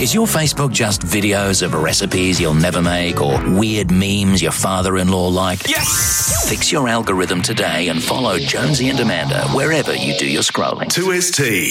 Is your Facebook just videos of recipes you'll never make or weird memes your father-in-law liked? Yes! Fix your algorithm today and follow Jonesy and Amanda wherever you do your scrolling. 2ST.